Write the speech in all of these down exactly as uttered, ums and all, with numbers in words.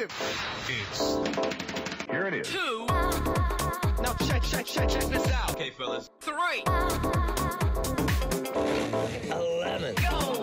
It's here it is. Two. Now check, check, check, check this out. Okay, fellas. Three. Eleven. Go.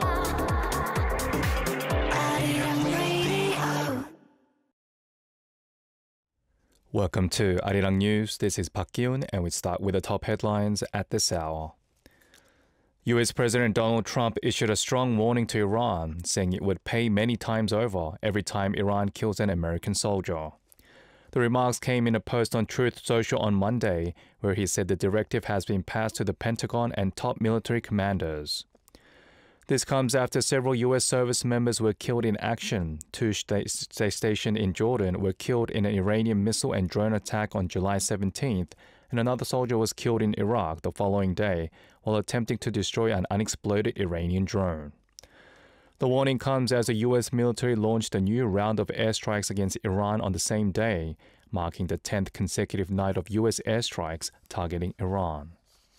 Welcome to Arirang News. This is Park Gi-un, and we start with the top headlines at this hour. U S President Donald Trump issued a strong warning to Iran, saying it would pay many times over every time Iran kills an American soldier. The remarks came in a post on Truth Social on Monday, where he said the directive has been passed to the Pentagon and top military commanders. This comes after several U S service members were killed in action. Two sta- stationed in Jordan were killed in an Iranian missile and drone attack on July seventeenth, and another soldier was killed in Iraq the following day while attempting to destroy an unexploded Iranian drone. The warning comes as the U S military launched a new round of airstrikes against Iran on the same day, marking the tenth consecutive night of U S airstrikes targeting Iran.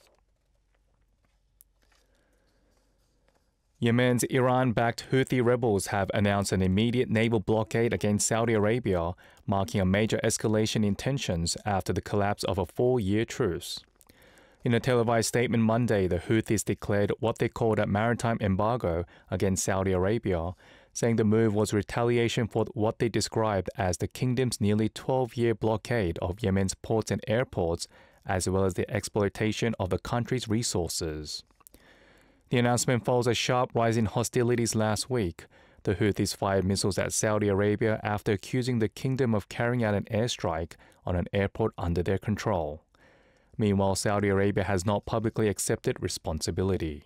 Yemen's Iran-backed Houthi rebels have announced an immediate naval blockade against Saudi Arabia, marking a major escalation in tensions after the collapse of a four-year truce. In a televised statement Monday, the Houthis declared what they called a maritime embargo against Saudi Arabia, saying the move was retaliation for what they described as the kingdom's nearly twelve-year blockade of Yemen's ports and airports, as well as the exploitation of the country's resources. The announcement follows a sharp rise in hostilities last week. The Houthis fired missiles at Saudi Arabia after accusing the kingdom of carrying out an airstrike on an airport under their control. Meanwhile, Saudi Arabia has not publicly accepted responsibility.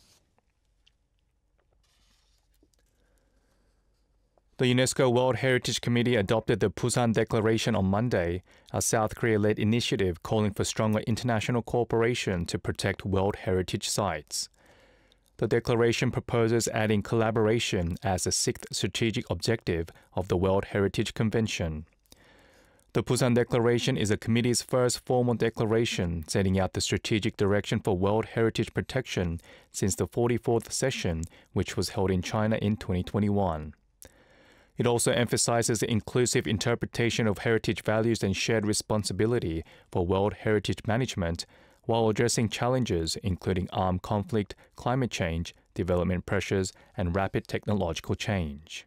The UNESCO World Heritage Committee adopted the Busan Declaration on Monday, a South Korea-led initiative calling for stronger international cooperation to protect World Heritage sites. The declaration proposes adding collaboration as the sixth strategic objective of the World Heritage Convention. The Busan Declaration is the committee's first formal declaration setting out the strategic direction for World Heritage protection since the forty-fourth session, which was held in China in twenty twenty-one. It also emphasizes the inclusive interpretation of heritage values and shared responsibility for World Heritage management, while addressing challenges including armed conflict, climate change, development pressures, and rapid technological change.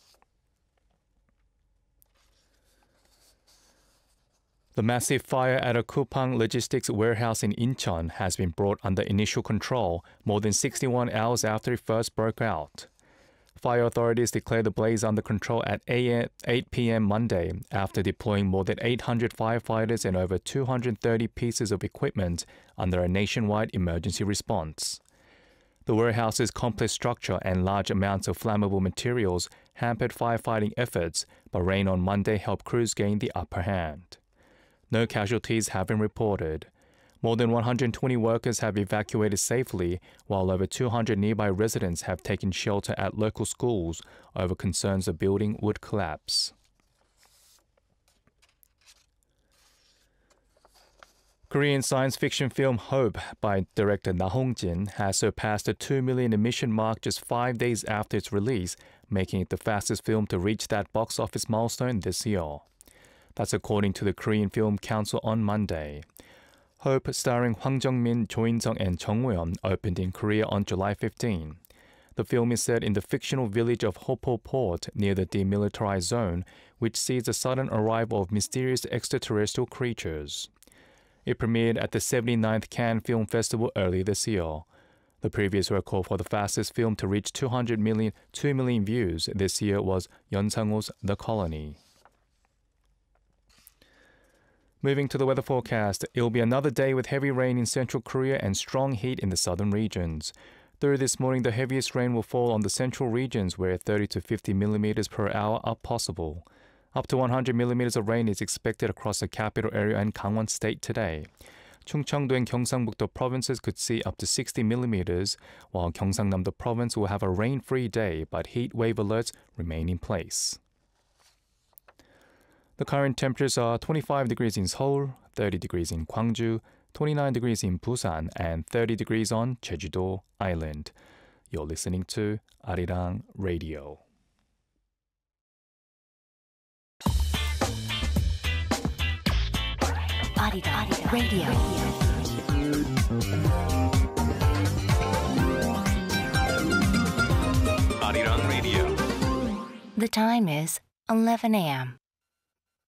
The massive fire at a Coupang logistics warehouse in Incheon has been brought under initial control more than sixty-one hours after it first broke out. Fire authorities declared the blaze under control at eight p.m. Monday after deploying more than eight hundred firefighters and over two hundred thirty pieces of equipment under a nationwide emergency response. The warehouse's complex structure and large amounts of flammable materials hampered firefighting efforts, but rain on Monday helped crews gain the upper hand. No casualties have been reported. More than one hundred twenty workers have evacuated safely, while over two hundred nearby residents have taken shelter at local schools over concerns the building would collapse. Korean science fiction film Hope by director Na Hong-jin has surpassed the two million admission mark just five days after its release, making it the fastest film to reach that box office milestone this year. That's according to the Korean Film Council on Monday. Hope, starring Hwang Jung-min, Jo In-sung, and Jung Woo-yeon, opened in Korea on July fifteenth. The film is set in the fictional village of Hoppo Port near the demilitarized zone, which sees the sudden arrival of mysterious extraterrestrial creatures. It premiered at the seventy-ninth Cannes Film Festival earlier this year. The previous record for the fastest film to reach two hundred million, two million views this year was Yeon Sang-ho's The Colony. Moving to the weather forecast, it will be another day with heavy rain in central Korea and strong heat in the southern regions. Through this morning, the heaviest rain will fall on the central regions where thirty to fifty millimeters per hour are possible. Up to one hundred millimeters of rain is expected across the capital area and Gangwon State today. Chungcheongdo and Gyeongsang-buk-do provinces could see up to sixty millimeters, while Gyeongsangnam-do province will have a rain-free day, but heat wave alerts remain in place. The current temperatures are twenty-five degrees in Seoul, thirty degrees in Gwangju, twenty-nine degrees in Busan, and thirty degrees on Jeju-do Island. You're listening to Arirang Radio. Arirang Radio. Arirang Radio. The time is eleven a.m.